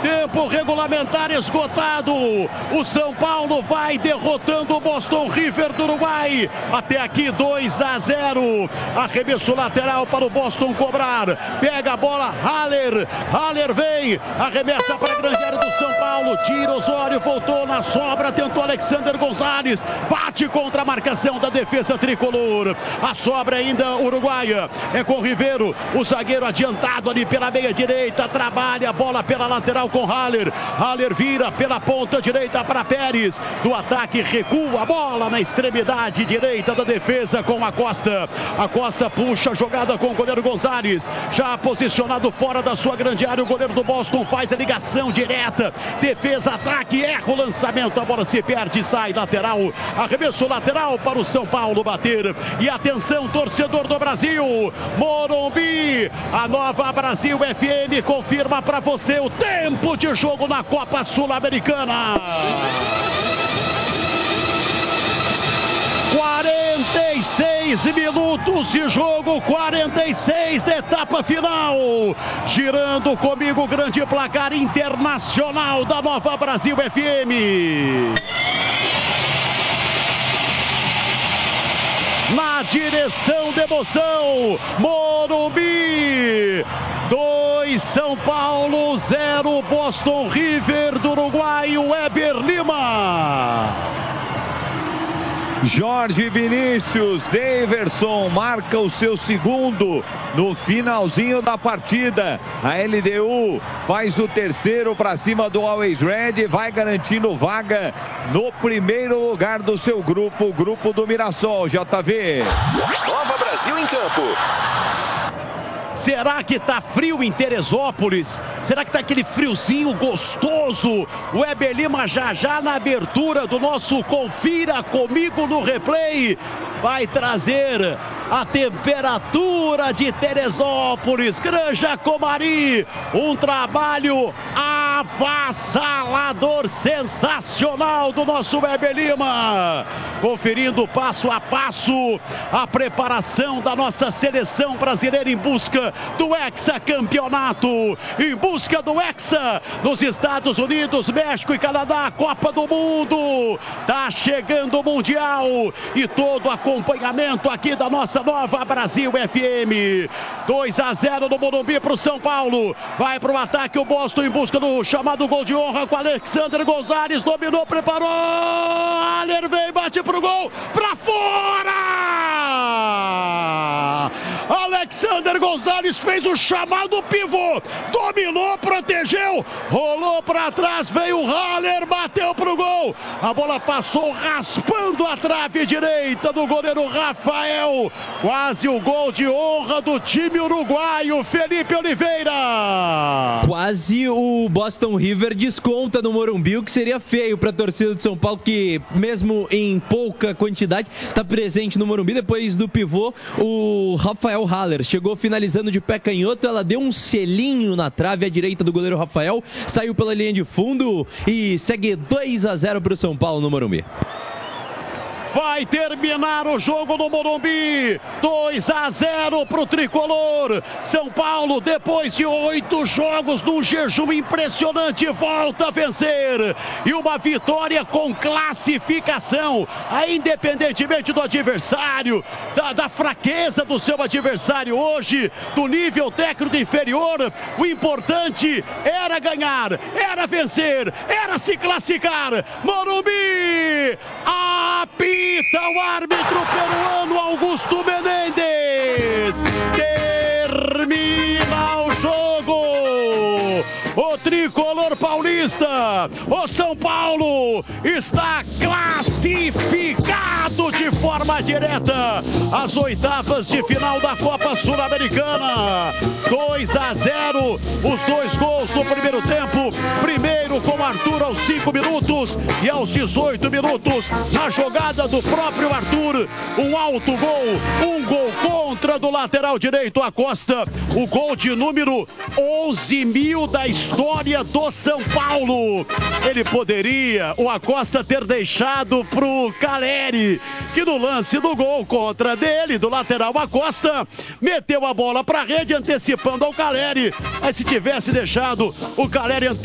Tempo regulamentar esgotado. O São Paulo vai derrotando o Boston River do Uruguai. Até aqui 2-0. Arremesso lateral para o Boston cobrar. Pega a bola, Haller. Haller vem. Arremessa para a grande área do São Paulo. Tira Osório, voltou na sobra. Tentou Alexander Gonzalez. Bate contra a marcação da defesa tricolor. A sobra ainda uruguaia. É com Ribeiro. O zagueiro adiantado ali pela meia direita. Trabalha a bola pela lateral com Haller. Haller vira pela ponta direita para Pérez. Do ataque recua a bola na extremidade direita da defesa com a Costa. A Costa puxa a jogada com o goleiro Gonzalez. Já posicionado fora da sua grande área, o goleiro do Boston faz a ligação direta. Defesa, ataque, erra o lançamento. A bola se perde, sai lateral. Arremesso lateral para o São Paulo bater. E atenção, torcedor do Brasil. Morumbi, a Nova Brasil FM confirma para você o tempo de jogo na Copa Sul-Americana. 46 minutos de jogo, 46 da etapa final. Girando comigo o grande placar internacional da Nova Brasil FM. Na direção da emoção, Morumbi 2, São Paulo 0, Boston River do Uruguai, Weber Lima. Jorge Vinícius Daverson marca o seu segundo no finalzinho da partida. A LDU faz o terceiro para cima do Always Red, vai garantindo vaga no primeiro lugar do seu grupo, o grupo do Mirassol. JV. Nova Brasil em campo. Será que tá frio em Teresópolis? Será que tá aquele friozinho gostoso? O Weber Lima já na abertura do nosso Confira Comigo no Replay vai trazer a temperatura de Teresópolis. Granja Comari, um trabalho avassalador, sensacional do nosso Weber Lima. Conferindo passo a passo a preparação da nossa seleção brasileira em busca do hexacampeonato, em busca do hexa nos Estados Unidos, México e Canadá, Copa do Mundo. Tá chegando o Mundial e todo o acompanhamento aqui da nossa Nova Brasil FM. 2-0 no Morumbi para o São Paulo. Vai para o ataque o Boston em busca do chamado gol de honra com Alexander Gonzalez. Dominou, preparou. Haller vem, bate pro gol. Para fora! Alexander Gonzalez fez o chamado pivô. Dominou, protegeu. Rolou para trás, veio o Haller, bateu pro gol. A bola passou raspando a trave direita do goleiro Rafael. Quase o gol de honra do time uruguaio, Felipe Oliveira. Quase o Boston River desconta no Morumbi, o que seria feio para a torcida de São Paulo, que mesmo em pouca quantidade está presente no Morumbi. Depois do pivô, o Rafael Haller chegou finalizando de pé canhoto, ela deu um selinho na trave à direita do goleiro Rafael, saiu pela linha de fundo e segue 2-0 para o São Paulo no Morumbi. Vai terminar o jogo no Morumbi. 2-0 para o tricolor. São Paulo, depois de 8 jogos num jejum impressionante, volta a vencer. E uma vitória com classificação. Aí, independentemente do adversário, da fraqueza do seu adversário hoje, do nível técnico inferior, o importante era ganhar, era vencer, era se classificar. Morumbi! Apita o árbitro peruano Augusto Menendez. Termina o jogo. O tricolor paulista, o São Paulo, está classificado de forma direta às oitavas de final da Copa Sul-Americana. 2-0, os 2 gols no primeiro tempo. Primeiro com Arthur aos 5 minutos e aos 18 minutos, na jogada do próprio Arthur, um alto gol, um gol contra do lateral direito Acosta. O gol de número 11.000 da história do São Paulo. Ele poderia, o Acosta, ter deixado pro Caleri, que no lance do gol contra dele, do lateral Acosta, meteu a bola pra rede antecipando ao Caleri. Mas se tivesse deixado o Caleri